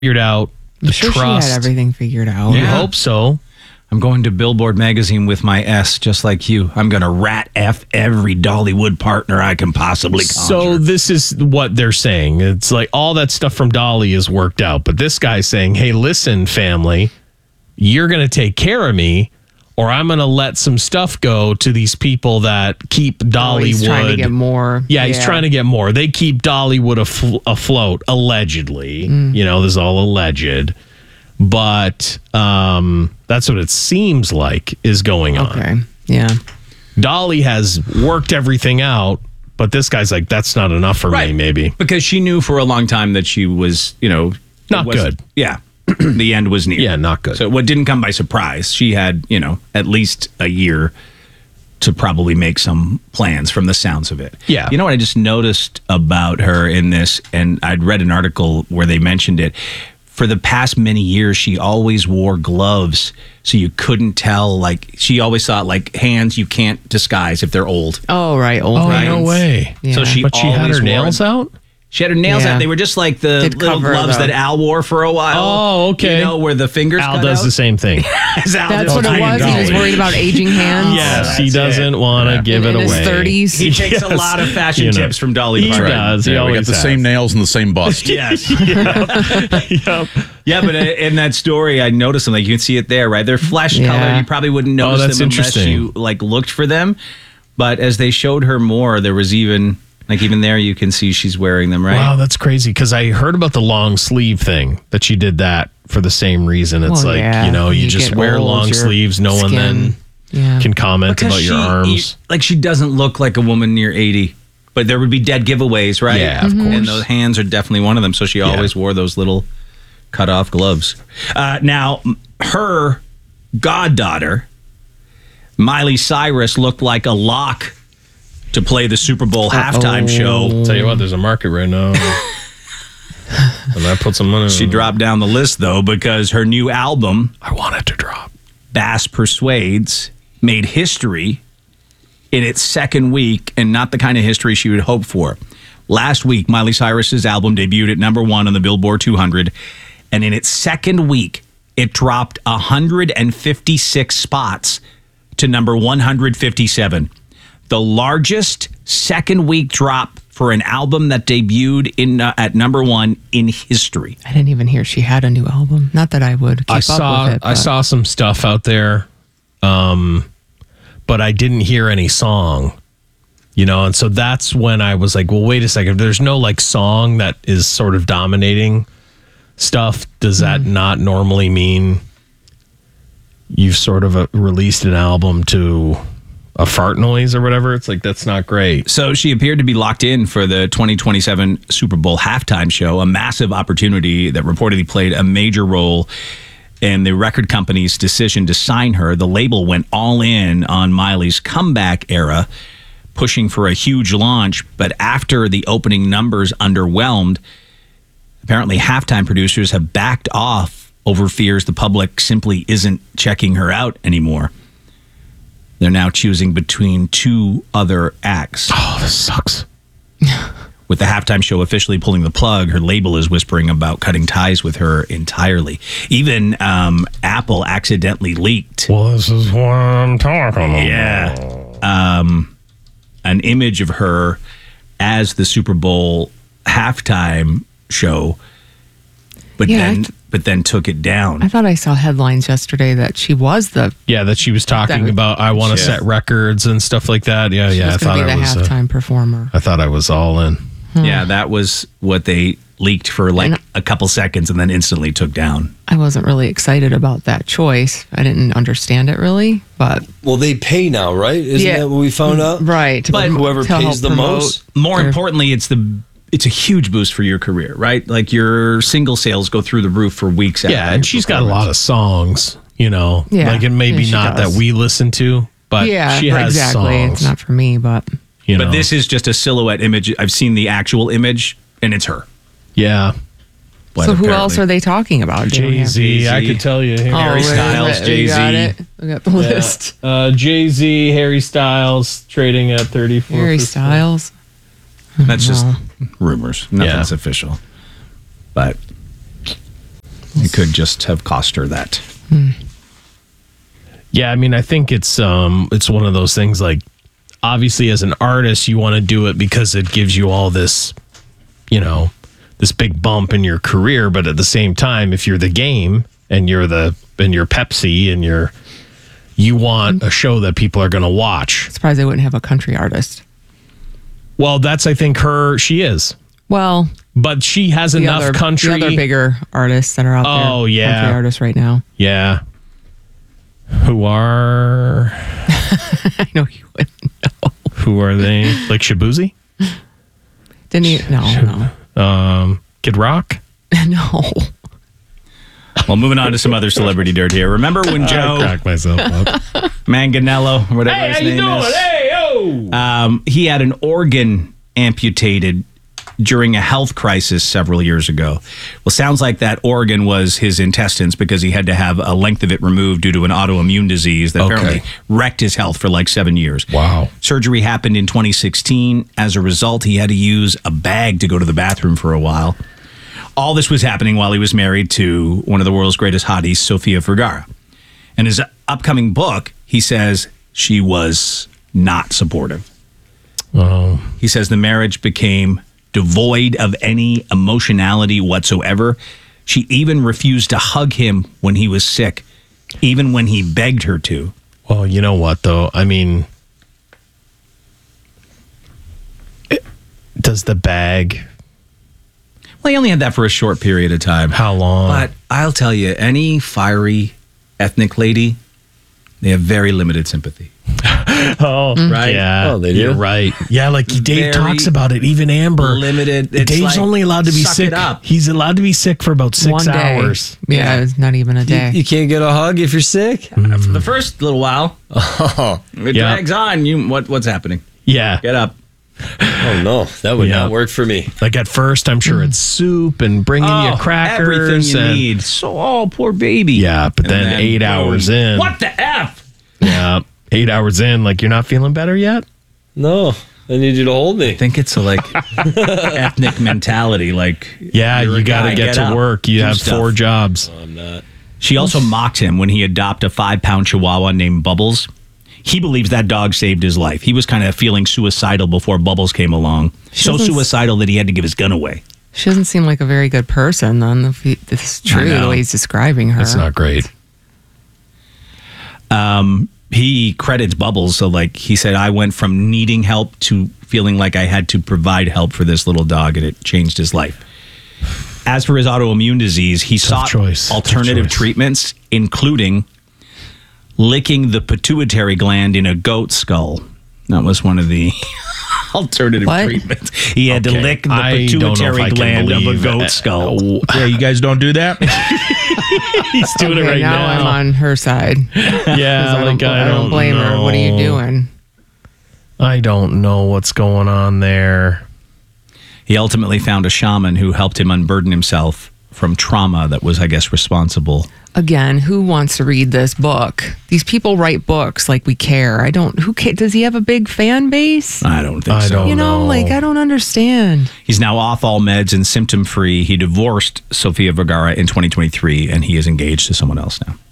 figured out. The I'm sure trust. she had everything figured out. You hope so. I'm going to Billboard magazine with my S, just like you. I'm going to rat F every Dollywood partner I can possibly conjure. So this is what they're saying. It's like all that stuff from Dolly is worked out. But this guy's saying, hey, listen, family, you're going to take care of me, or I'm going to let some stuff go to these people that keep Dollywood. He's trying to get more. Yeah, he's trying to get more. They keep Dollywood afloat, allegedly. You know, this is all alleged. But that's what it seems like is going on. Okay, yeah. Dolly has worked everything out, but this guy's like, that's not enough for me, maybe. Because she knew for a long time that she was, Not good. Yeah. The end was near. Yeah, not good. So what didn't come by surprise. She had, at least a year to probably make some plans from the sounds of it. Yeah. You know what I just noticed about her in this, and I'd read an article where they mentioned it. For the past many years, she always wore gloves, so you couldn't tell. Like, she always thought, like, hands you can't disguise if they're old. Oh, right. Old hands. No way. Yeah. So But she had her nails out? She had her nails Yeah. out. They were just like the Did little cover gloves the- that Al wore for a while. Oh, okay. Where the fingers Al cut does out. the same thing. That's what it was. He was worried about aging hands. Yes, he that's doesn't want to give it in away. his 30s. He takes a lot of fashion tips from Dolly He Parton. does. He Yeah, we always got the has. same nails and the same bust. Yes. Yep. Yeah, but in that story, I noticed them. Like, you can see it there, right? They're flesh Yeah. colored. You probably wouldn't notice that's them unless interesting. you looked for them. But as they showed her more, there was even there you can see she's wearing them, right? Wow, that's crazy. Because I heard about the long sleeve thing, that she did that for the same reason. It's Well, like, yeah. you You just get wear old, long your sleeves. No one then Yeah. can comment Because about your arms. she doesn't look like a woman near 80. But there would be dead giveaways, right? Yeah, of Mm-hmm. course. And those hands are definitely one of them. So she always wore those little cut-off gloves. Now, her goddaughter, Miley Cyrus, looked like a lock to play the Super Bowl halftime show. Tell you what, there's a market right now. And I put some money She dropped down the list, though, because her new album, I want it to drop. Bass Persuades, made history in its second week, and not the kind of history she would hope for. Last week, Miley Cyrus's album debuted at number 1 on the Billboard 200, and in its second week, it dropped 156 spots to number 157. The largest second week drop for an album that debuted at number 1 in history. I didn't even hear she had a new album. Not that I would keep up with it. I saw some stuff out there, but I didn't hear any song. And so that's when I was like, well, wait a second. If there's no song that is sort of dominating stuff, does that not normally mean you've sort of released an album to a fart noise or whatever? It's like, that's not great. So she appeared to be locked in for the 2027 Super Bowl halftime show, a massive opportunity that reportedly played a major role in the record company's decision to sign her. The label went all in on Miley's comeback era, pushing for a huge launch. But after the opening numbers underwhelmed, apparently halftime producers have backed off over fears the public simply isn't checking her out anymore. They're now choosing between 2 other acts. Oh, this sucks. With the halftime show officially pulling the plug, her label is whispering about cutting ties with her entirely. Even Apple accidentally leaked. Well, this is what I'm talking about. Yeah. An image of her as the Super Bowl halftime show, but then took it down. I thought I saw headlines yesterday that she was the Yeah, that she was talking about, I want to set records and stuff like that. Yeah, she I was thought going to I be the was. halftime performer. I thought I was all in. Yeah, that was what they leaked for a couple seconds and then instantly took down. I wasn't really excited about that choice. I didn't understand it really, but Well, they pay now, right? Isn't that what we found out? right. But whoever to help pays the promote most. More importantly, it's a huge boost for your career, right? Like, your single sales go through the roof for weeks after. Yeah, your and she's got a lot of songs, Yeah, like it may yeah, be she not does. that we listen to, but yeah, she has exactly. songs. It's not for me, but But this is just a silhouette image. I've seen the actual image, and it's her. Yeah. But so who else apparently- are they talking about? They don't have- Jay-Z, I could tell you. Harry wait, Styles, we Jay-Z. got it. We got the list. Jay-Z, Harry Styles, trading at 34%. Harry Styles. That's just rumors. Nothing's Yeah. official. But could just have cost her that. Yeah, I mean, I think it's one of those things like, obviously as an artist, you want to do it because it gives you all this, this big bump in your career. But at the same time, if you're the game and you're Pepsi and you want a show that people are going to watch. Surprised they wouldn't have a country artist. Well, that's, I think, she is. Well, but she has enough country. The other bigger artists that are out there. Oh, yeah. Country artists right now. Yeah. Who are... I know you wouldn't know. Who are they? Like Shabuzi? Didn't he? No. Kid Rock? No. Well, moving on to some other celebrity dirt here. Remember when Joe... I cracked myself up. Manganello, or whatever his name is. Hey, yo! He had an organ amputated during a health crisis several years ago. Well, sounds like that organ was his intestines because he had to have a length of it removed due to an autoimmune disease that apparently wrecked his health for like 7 years. Wow. Surgery happened in 2016. As a result, he had to use a bag to go to the bathroom for a while. All this was happening while he was married to one of the world's greatest hotties, Sofia Vergara. In his upcoming book, he says she was not supportive. Oh. He says the marriage became devoid of any emotionality whatsoever. She even refused to hug him when he was sick, even when he begged her to. Well, you know what, though? I mean, does the bag... Well, he only had that for a short period of time. How long? But I'll tell you, any fiery ethnic lady, they have very limited sympathy. Oh, right? Yeah. Oh, they do? You're right. Yeah, like Dave Very talks about it. Even Amber. Limited. It's Dave's like, only allowed to be suck sick. it up. He's allowed to be sick for about 6 1 day. hours. Yeah, it's not even a day. You can't get a hug if you're sick? For the first little while, Oh, it Yeah. drags on. What's happening? Yeah. Get up. oh no. That would Yeah. not work for me. Like at first, I'm sure it's soup and bringing you crackers. Everything you and, need. So, poor baby. Yeah, but And then 8 boom. hours in. What the F? Yeah, 8 hours in, like you're not feeling better yet? No. I need you to hold me. I think it's a ethnic mentality. Like, Yeah, you're a you got to guy, get to up, work. You do have stuff. 4 jobs. I'm not. She also mocked him when he adopted a 5-pound Chihuahua named Bubbles. He believes that dog saved his life. He was kind of feeling suicidal before Bubbles came along. So doesn't- suicidal that he had to give his gun away. She doesn't seem like a very good person, then, if this is true, know. the way he's describing her. That's not great. He credits Bubbles. So, he said, I went from needing help to feeling like I had to provide help for this little dog, and it changed his life. As for his autoimmune disease, he sought choice. alternative Tough choice. treatments, including licking the pituitary gland in a goat skull. That was one of the alternative What? treatments. He had to Okay, lick the I don't know if pituitary I can gland of a believe goat it. skull. Yeah, you guys don't do that? He's doing it Okay, right now I'm now. on her side. Yeah, I don't blame her. What are you doing? I don't know what's going on there. He ultimately found a shaman who helped him unburden himself from trauma that was, I guess, responsible. Again, who wants to read this book? These people write books like we care. Does he have a big fan base? I don't think I so. don't know. I don't understand. He's now off all meds and symptom free. He divorced Sofia Vergara in 2023, and he is engaged to someone else now.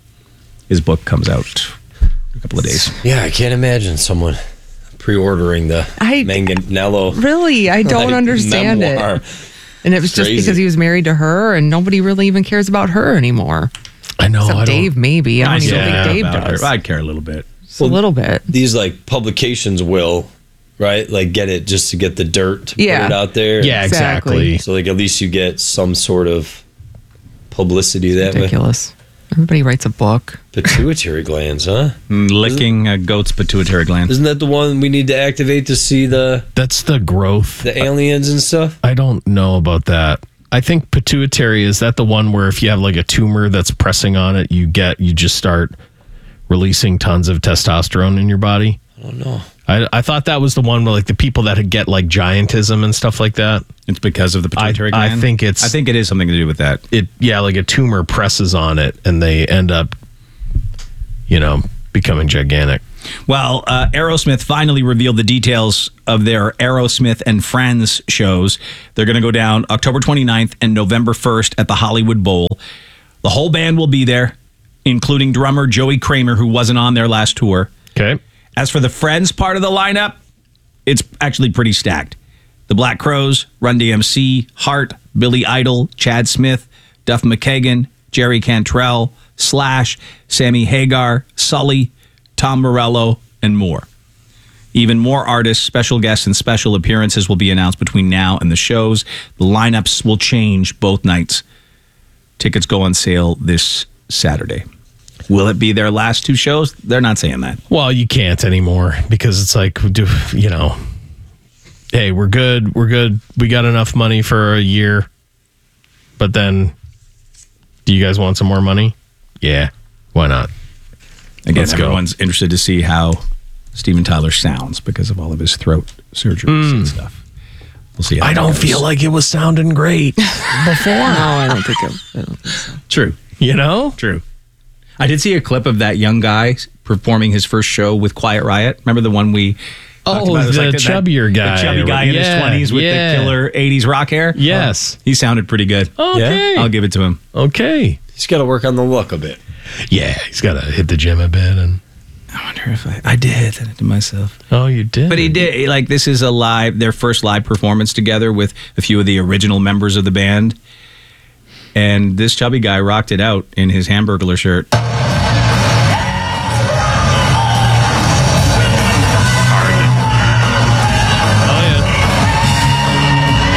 His book comes out in a couple of days. Yeah, I can't imagine someone pre-ordering the Manganello. Really, I don't understand memoir. it. And it was just Crazy. because he was married to her, and nobody really even cares about her anymore. I know. Except I don't- Dave, maybe. I don't even yeah, think Dave about her. does. I care a little bit. Just a little bit. These publications will, right? Get it just to get the dirt to Yeah. put it out there. Yeah, exactly. Exactly. So at least you get some sort of publicity that way. Ridiculous. Everybody writes a book. Pituitary glands, huh? Licking a goat's pituitary gland. Isn't that the one we need to activate to see the That's the growth. aliens and stuff? I don't know about that. I think pituitary, is that the one where if you have a tumor that's pressing on it, you just start releasing tons of testosterone in your body? I don't know. I thought that was the one where the people that get giantism and stuff like that. It's because of the pituitary I gland? think it's- I think it is something to do with that. A tumor presses on it and they end up, becoming gigantic. Well, Aerosmith finally revealed the details of their Aerosmith and Friends shows. They're going to go down October 29th and November 1st at the Hollywood Bowl. The whole band will be there, including drummer Joey Kramer, who wasn't on their last tour. Okay. As for the Friends part of the lineup, it's actually pretty stacked. The Black Crowes, Run DMC, Heart, Billy Idol, Chad Smith, Duff McKagan, Jerry Cantrell, Slash, Sammy Hagar, Sully, Tom Morello, and more. Even more artists, special guests, and special appearances will be announced between now and the shows. The lineups will change both nights. Tickets go on sale this Saturday. Will it be their last two shows? They're not saying that. Well, you can't anymore because it's like, hey, we're good. We got enough money for a year. But then, do you guys want some more money? Yeah. Why not? Again, Let's go. everyone's interested to see how Steven Tyler sounds because of all of his throat surgeries and stuff. We'll see. I don't feel like it was sounding great before. No, I don't think so. True. True. I did see a clip of that young guy performing his first show with Quiet Riot. Remember the one we talked about? It was the like chubbier guy. The chubby guy in his 20s with the killer 80s rock hair? Yes. He sounded pretty good. Okay. I'll give it to him. Okay. He's got to work on the look a bit. Yeah, he's got to hit the gym a bit. And I wonder if I did to myself. oh, you did? But he did. Like, this is their first live performance together with a few of the original members of the band. And this chubby guy rocked it out in his Hamburglar shirt. Oh, yeah.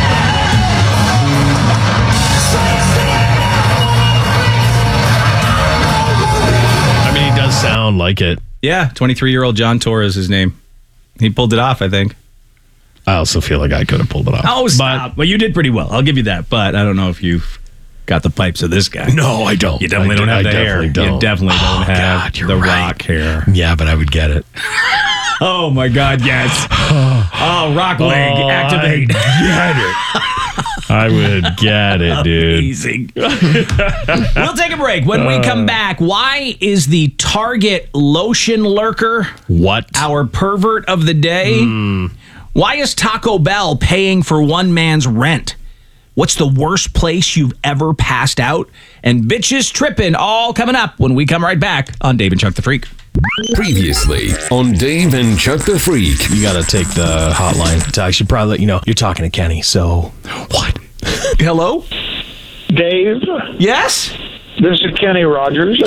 I mean, he does sound like it. Yeah, 23-year-old John Torres is his name. He pulled it off, I think. I also feel like I could have pulled it off. Oh, stop. Well, you did pretty well. I'll give you that. But I don't know if you've got the pipes of this guy. No, I don't. You definitely don't have the hair. Definitely don't. You definitely don't have God, you're the right. rock hair. Yeah, but I would get it. Oh, my God, yes. Oh, rock leg, activate. I would get it, dude. Amazing. We'll take a break. When we come back, why is the Target lotion lurker What? our pervert of the day? Why is Taco Bell paying for one man's rent? What's the worst place you've ever passed out? And bitches tripping, all coming up when we come right back on Dave and Chuck the Freak. Previously on Dave and Chuck the Freak. You got to take the hotline. I should probably let you know. You're talking to Kenny, so what? Hello? Dave, Yes? this is Kenny Rogers.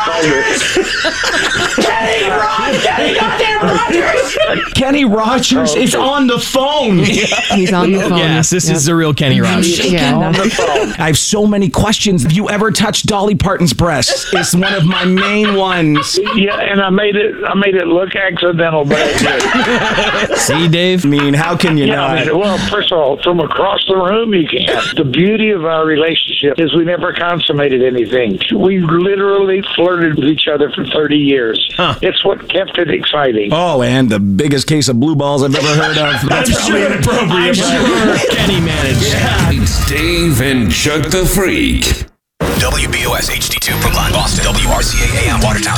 Kenny Rogers is on the phone. He's on the phone. Yes, this is the real Kenny Rogers. Yeah, on no. the phone. I have so many questions. Have you ever touched Dolly Parton's breasts? It's one of my main ones. Yeah, and I made it look accidental, but I did. See, Dave? I mean, how can you Yeah, I mean, well, first of all, from across the room, you can't. The beauty of our relationship is we never consummated anything. We literally flirted with each other for 30 years. It's what kept it exciting. Oh, and the biggest case of blue balls I've ever heard of. That's probably inappropriate. Kenny managed. It's Dave and Chuck the Freak. WBOS HD2 Brookline, Boston, WRCA AM Watertown.